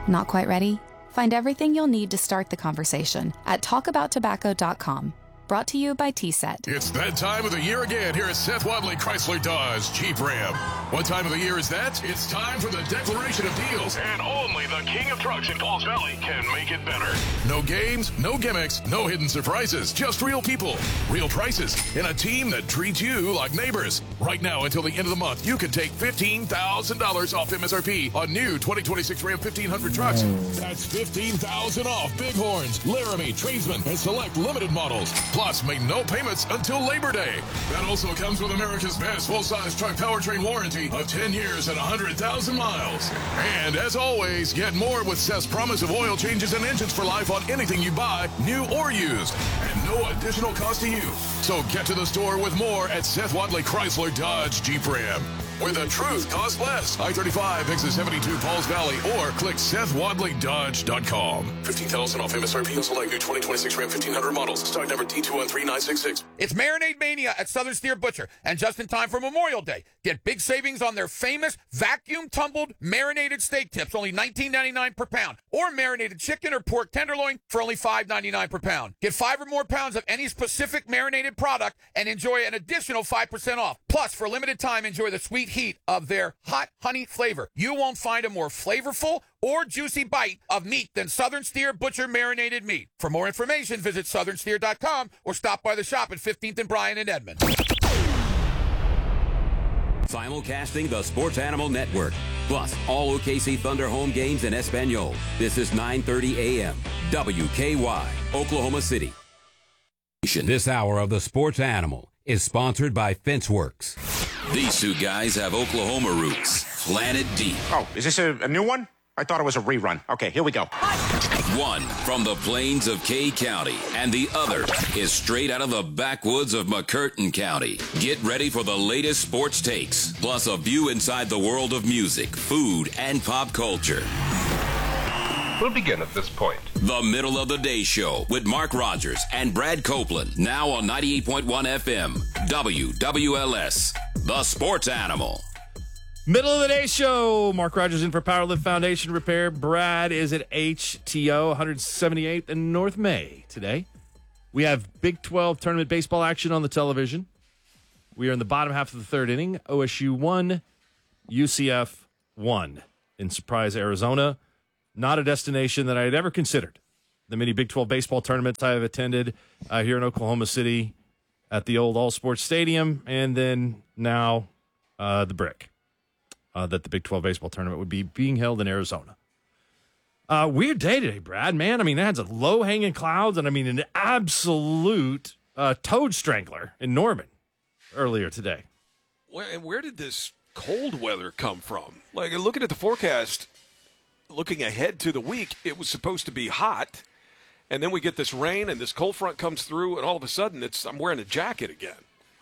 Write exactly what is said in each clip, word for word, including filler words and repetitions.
Not quite ready? Find everything you'll need to start the conversation at talk about tobacco dot com. Brought to you by T SET. It's that time of the year again here at Seth Wadley Chrysler Dodge Jeep Ram. What time of the year is that? It's time for the declaration of deals. And only the king of trucks in Pauls Valley can make it better. No games, no gimmicks, no hidden surprises. Just real people, real prices, and a team that treats you like neighbors. Right now until the end of the month, you can take fifteen thousand dollars off M S R P on new twenty twenty-six Ram fifteen hundred trucks. That's fifteen thousand dollars off Bighorns, Laramie, Tradesman, and select limited models. Plus, make no payments until Labor Day. That also comes with America's best full-size truck powertrain warranty of ten years and one hundred thousand miles. And as always, get more with Seth's promise of oil changes and engines for life on anything you buy, new or used, and no additional cost to you. So get to the store with more at Seth Wadley Chrysler Dodge Jeep Ram, where the truth costs less. I thirty-five, exit seventy-two, Pauls Valley, or click Seth Wadley Dodge dot com. fifteen thousand dollars off M S R P on select new twenty twenty-six Ram fifteen hundred models. Stock number T two one three nine six six. It's Marinade Mania at Southern Steer Butcher, and just in time for Memorial Day. Get big savings on their famous vacuum-tumbled marinated steak tips, only nineteen ninety-nine per pound, or marinated chicken or pork tenderloin for only five ninety-nine per pound. Get five or more pounds of any specific marinated product and enjoy an additional five percent off. Plus, for a limited time, enjoy the sweet heat of their hot honey flavor. You won't find a more flavorful or juicy bite of meat than Southern Steer Butcher marinated meat. For more information, visit southern steer dot com or stop by the shop at fifteenth and Bryan in Edmond. Simulcasting the Sports Animal Network, plus all O K C Thunder home games in Espanol. This is nine thirty a.m. W K Y, Oklahoma City. This hour of the Sports Animal is sponsored by Fenceworks. These two guys have Oklahoma roots, planted deep. Oh, is this a, a new one? I thought it was a rerun. Okay, here we go. One from the plains of Kay County, and the other is straight out of the backwoods of McCurtain County. Get ready for the latest sports takes, plus a view inside the world of music, food, and pop culture. We'll begin at this point. The Middle of the Day Show with Mark Rogers and Brad Copeland, now on ninety-eight point one F M, W W L S, the Sports Animal. Middle of the Day Show. Mark Rogers in for Powerlift Foundation Repair. Brad is at H T O, one seventy-eighth and North May today. We have Big twelve tournament baseball action on the television. We are in the bottom half of the third inning. O S U one, U C F one in Surprise, Arizona. Not a destination that I had ever considered. The many Big twelve baseball tournaments I have attended uh, here in Oklahoma City at the old All Sports Stadium, and then now uh, the Brick. Uh, that the Big twelve baseball tournament would be being held in Arizona. Uh, weird day today, Brad, man. I mean, that had low-hanging clouds, and I mean, an absolute uh, toad strangler in Norman earlier today. Where, and where did this cold weather come from? Like, looking at the forecast, looking ahead to the week, it was supposed to be hot, and then we get this rain, and this cold front comes through, and all of a sudden, it's I'm wearing a jacket again.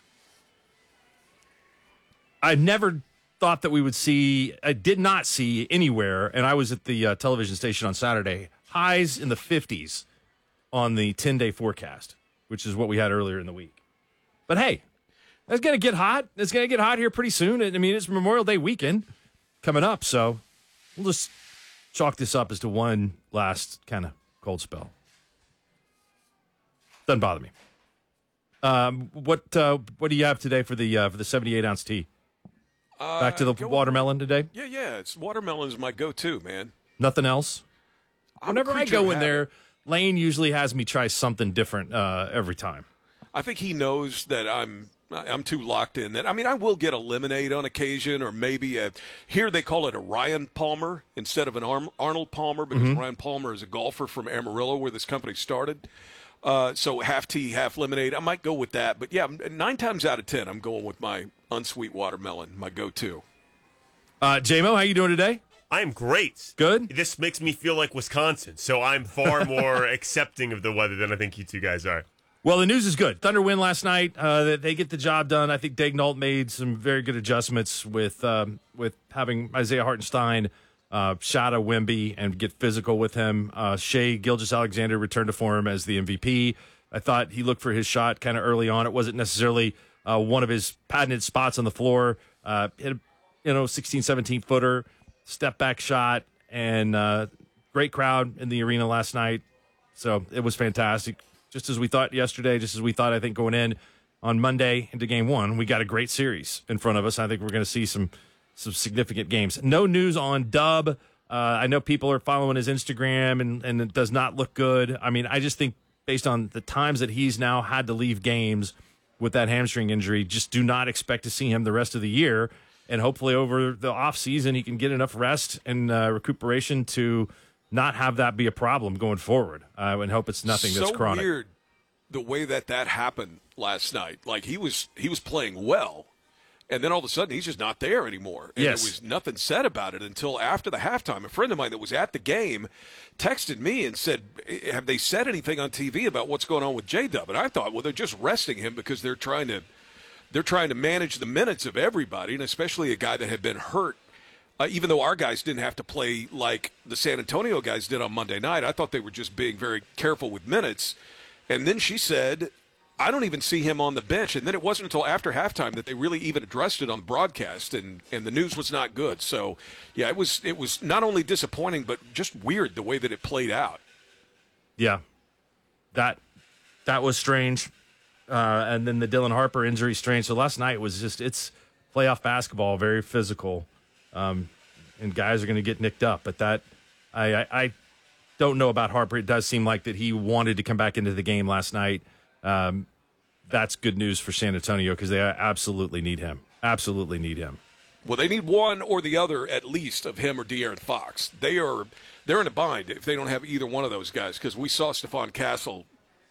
I've never thought that we would see, I did not see anywhere, and I was at the uh, television station on Saturday, highs in the fifties on the ten-day forecast, which is what we had earlier in the week. But hey, it's going to get hot. It's going to get hot here pretty soon. I mean, it's Memorial Day weekend coming up, so we'll just chalk this up as to one last kind of cold spell. Doesn't bother me. Um, what uh, what do you have today for the uh, for the seventy-eight ounce tea? Uh, Back to the watermelon today? Yeah, yeah. It's watermelon is my go-to, man. Nothing else? I'm Whenever I go in habit. there, Lane usually has me try something different uh, every time. I think he knows that I'm I'm too locked in. That I mean, I will get a lemonade on occasion, or maybe a, here they call it a Ryan Palmer instead of an Arm, Arnold Palmer, because Mm-hmm. Ryan Palmer is a golfer from Amarillo, where this company started. Uh, so half tea, half lemonade. I might go with that, but yeah, nine times out of ten, I'm going with my unsweet watermelon, my go-to. Uh, J-Mo, how you doing today? I'm great. Good? This makes me feel like Wisconsin, so I'm far more accepting of the weather than I think you two guys are. Well, the news is good. Thunder win last night. Uh, they get the job done. I think Daignault made some very good adjustments with um, with having Isaiah Hartenstein uh, shadow Wemby and get physical with him. Uh, Shea Gilgeous-Alexander returned to form as the M V P. I thought he looked for his shot kind of early on. It wasn't necessarily uh, one of his patented spots on the floor. Uh, hit a, you know, sixteen, seventeen footer, step back shot, and uh, Great crowd in the arena last night. So it was fantastic. Just as we thought yesterday, just as we thought, I think, going in on Monday into game one, we got a great series in front of us. I think we're going to see some some significant games. No news on Dub. Uh, I know people are following his Instagram, and, and it does not look good. I mean, I just think based on the times that he's now had to leave games with that hamstring injury, just do not expect to see him the rest of the year. And hopefully over the offseason, he can get enough rest and uh, recuperation to not have that be a problem going forward. I uh, and hope it's nothing so that's chronic. So weird the way that that happened last night. Like, he was he was playing well, and then all of a sudden he's just not there anymore. And yes. there was nothing said about it until after the halftime. A friend of mine that was at the game texted me and said, have they said anything on T V about what's going on with J-Dub? And I thought, well, they're just resting him because they're trying to they're trying to manage the minutes of everybody, and especially a guy that had been hurt. Uh, even though our guys didn't have to play like the San Antonio guys did on Monday night, I thought they were just being very careful with minutes. And then she said, I don't even see him on the bench. And then it wasn't until after halftime that they really even addressed it on the broadcast, and, and the news was not good. So, yeah, it was it was not only disappointing, but just weird the way that it played out. Yeah, that that was strange. Uh, and then the Dylan Harper injury, strange. So last night was just, it's playoff basketball, very physical. Um, and guys are going to get nicked up. But that, I, I, I don't know about Harper. It does seem like that he wanted to come back into the game last night. Um, that's good news for San Antonio because they absolutely need him. Absolutely need him. Well, they need one or the other at least of him or De'Aaron Fox. They are they're in a bind if they don't have either one of those guys, because we saw Stephon Castle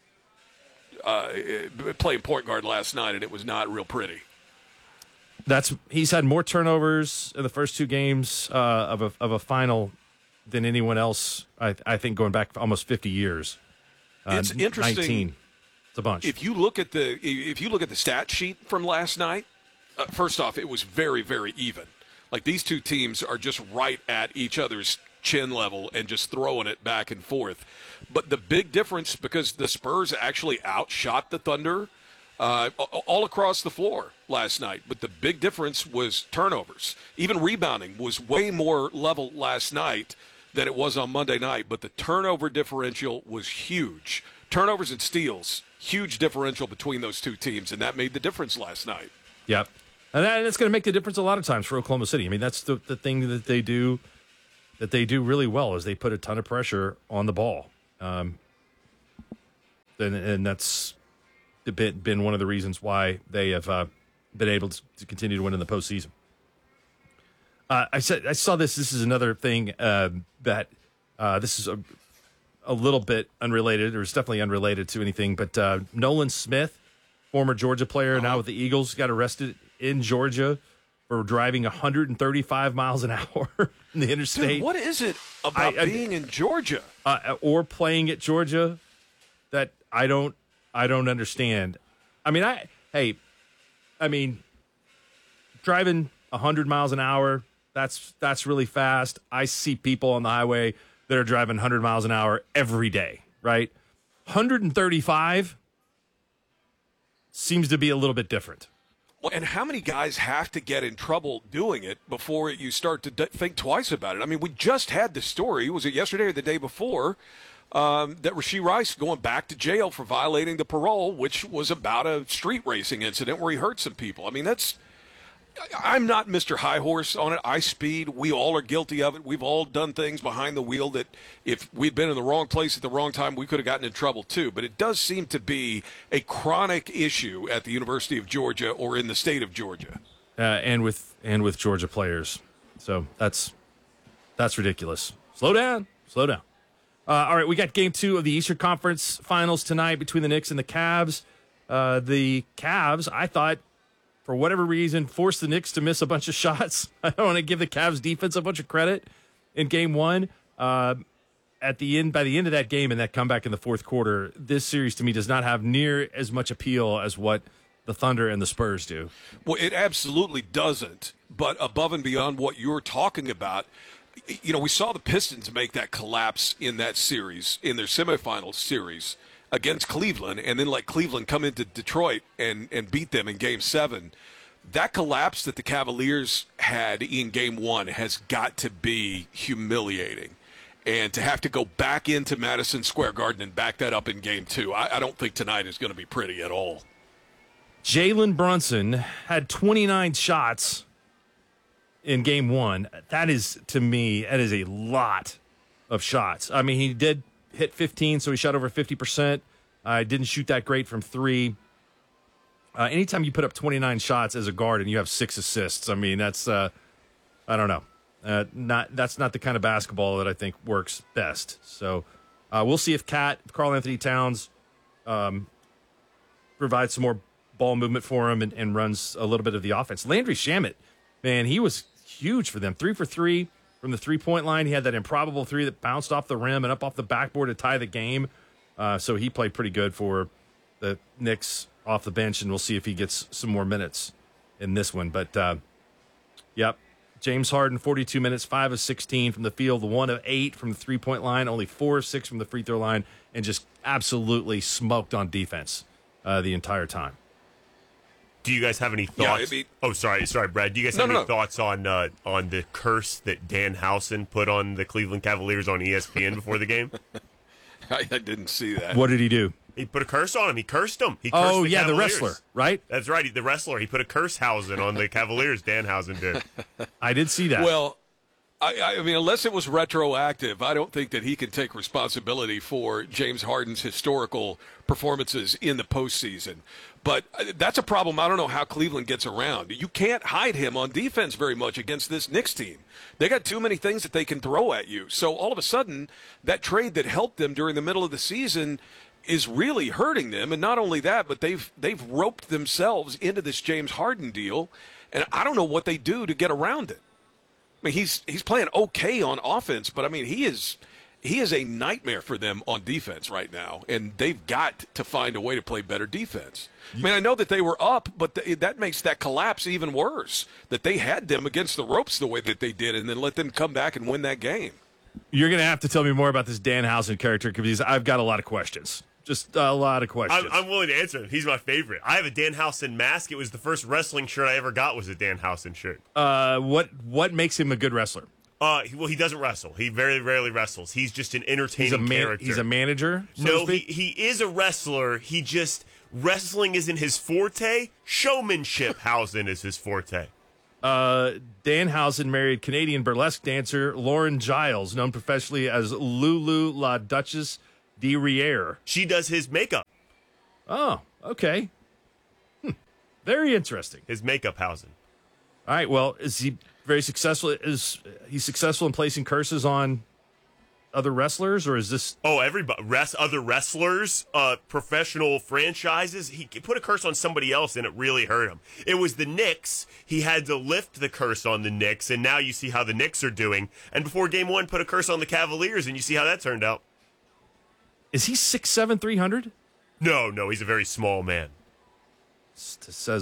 uh, playing point guard last night, and it was not real pretty. That's he's had more turnovers in the first two games uh, of a of a final than anyone else. I, I think going back almost fifty years. Uh, it's interesting. nineteen. It's a bunch. If you look at the if you look at the stat sheet from last night, uh, first off, it was very very even. Like, these two teams are just right at each other's chin level and just throwing it back and forth. But the big difference, because the Spurs actually outshot the Thunder uh, all across the floor last night, but the big difference was turnovers. Even rebounding was way more level last night than it was on Monday night, but the turnover differential was huge. Turnovers and steals, huge differential between those two teams, and that made the difference last night. Yep. And that's going to make the difference a lot of times for Oklahoma City. I mean, that's the, the thing that they do that they do really well is they put a ton of pressure on the ball. Um, and, and that's been, been one of the reasons why they have uh, been able to, to continue to win in the postseason. Uh, I said I saw this. This is another thing uh, that uh, this is a, a little bit unrelated, or it's definitely unrelated to anything. But uh, Nolan Smith, former Georgia player, now with the Eagles, got arrested in Georgia for driving one hundred thirty-five miles an hour in the interstate. Dude, what is it about I, I, being in Georgia uh, or playing at Georgia that I don't I don't understand? I mean, I hey, I mean, driving one hundred miles an hour, that's that's really fast. I see people on the highway that are driving one hundred miles an hour every day, right? one hundred thirty-five seems to be a little bit different. Well, and how many guys have to get in trouble doing it before you start to d- think twice about it? I mean, we just had the story, was it yesterday or the day before, um, that Rashee Rice going back to jail for violating the parole, which was about a street racing incident where he hurt some people. I mean, that's I'm not Mister High Horse on it. I speed. We all are guilty of it. We've all done things behind the wheel that if we'd been in the wrong place at the wrong time, we could have gotten in trouble too. But it does seem to be a chronic issue at the University of Georgia or in the state of Georgia. Uh, and with and with Georgia players. So that's that's ridiculous. Slow down. Slow down. Uh, all right, we got game two of the Eastern Conference Finals tonight between the Knicks and the Cavs. Uh, the Cavs, I thought, for whatever reason, forced the Knicks to miss a bunch of shots. I don't want to give the Cavs defense a bunch of credit in game one. Uh, at the end, by the end of that game and that comeback in the fourth quarter, this series to me does not have near as much appeal as what the Thunder and the Spurs do. Well, it absolutely doesn't. But above and beyond what you're talking about, you know, we saw the Pistons make that collapse in that series, in their semifinal series against Cleveland, and then let Cleveland come into Detroit and, and beat them in Game seven. That collapse that the Cavaliers had in Game one has got to be humiliating. And to have to go back into Madison Square Garden and back that up in game two, I, I don't think tonight is going to be pretty at all. Jalen Brunson had twenty-nine shots in game one. That is, to me, that is a lot of shots. I mean, he did hit fifteen, so he shot over fifty percent. Uh, didn't shoot that great from three. Uh, anytime you put up twenty-nine shots as a guard and you have six assists, I mean, that's, uh, I don't know. Uh, not That's not the kind of basketball that I think works best. So uh, we'll see if Cat, Karl Anthony Towns um, provides some more ball movement for him and, and runs a little bit of the offense. Landry Shamet, man, he was huge for them. Three for three from the three-point line. He had that improbable three that bounced off the rim and up off the backboard to tie the game. Uh, so he played pretty good for the Knicks off the bench, and we'll see if he gets some more minutes in this one. But, uh, yep, James Harden, forty-two minutes, five of sixteen from the field, one of eight from the three-point line, only four of six from the free throw line, and just absolutely smoked on defense uh, the entire time. Do you guys have any thoughts? Yeah, I mean, oh, sorry, sorry, Brad. Do you guys no, have no, any no. thoughts on uh, on the curse that Dan Housen put on the Cleveland Cavaliers on E S P N before the game? I, I didn't see that. What did he do? He put a curse on him. He cursed them. He cursed Oh, the yeah, the Cavaliers. wrestler, right? That's right, the wrestler. He put a curse Housen on the Cavaliers. Dan Housen did. I did see that. Well, I, I mean, unless it was retroactive, I don't think that he can take responsibility for James Harden's historical performances in the postseason. But that's a problem I don't know how Cleveland gets around. You can't hide him on defense very much against this Knicks team. They got too many things that they can throw at you. So all of a sudden, that trade that helped them during the middle of the season is really hurting them. And not only that, but they've they've roped themselves into this James Harden deal. And I don't know what they do to get around it. I mean, he's he's playing okay on offense, but I mean, he is he is a nightmare for them on defense right now, and they've got to find a way to play better defense. I mean, I know that they were up, but th- that makes that collapse even worse, that they had them against the ropes the way that they did and then let them come back and win that game. You're going to have to tell me more about this Dan Housen character because I've got a lot of questions. Just a lot of questions. I'm, I'm willing to answer him. He's my favorite. I have a Dan Housen mask. It was the first wrestling shirt I ever got was a Dan Housen shirt. Uh, what what makes him a good wrestler? Uh, he, well, he doesn't wrestle. He very rarely wrestles. He's just an entertaining He's a man, character. He's a manager? So no, he, he is a wrestler. He just, wrestling isn't his forte. Showmanship, Housen, is his forte. Uh, Dan Housen married Canadian burlesque dancer Lauren Giles, known professionally as Lulu La Duchess de Riere. She does his makeup. Oh, okay. Hmm. Very interesting. His makeup, Housen. All right, well, is he very successful? Is he successful in placing curses on other wrestlers, or is this... Oh, everybody. Rest, other wrestlers, uh, professional franchises. He put a curse on somebody else, and it really hurt him. It was the Knicks. He had to lift the curse on the Knicks, and now you see how the Knicks are doing. And before game one, put a curse on the Cavaliers, and you see how that turned out. Is he six seven, three hundred? No, no, he's a very small man. Says